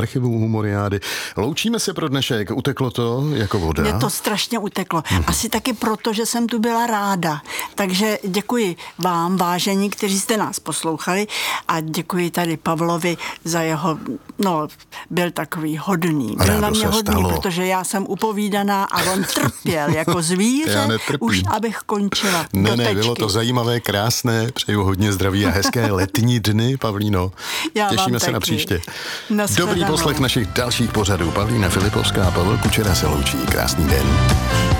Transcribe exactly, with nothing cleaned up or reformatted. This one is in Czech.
archivu Humoriády. Loučíme se pro dnešek. Uteklo to jako voda? Mě to strašně uteklo. Hmm. Asi taky proto, že jsem tu byla ráda. Takže děkuji vám, vážení, kteří jste nás poslouchali, a děkuji tady Pavlovi za jeho, no, byl takový hodný. Byl Rádo na mě hodný, stalo. Protože já jsem upovídaná a on trpěl jako zvíře, už abych končila. Ne, ne, bylo to zajímavé, krásné, přeju hodně zdraví a hezké letní dny, Pavlíno. Já Těšíme se taky. na příště. Nashledanou. Dobrý poslech našich dalších pořadů. Pavlína Filipovská a Pavel Kučera se loučí. Krásný den.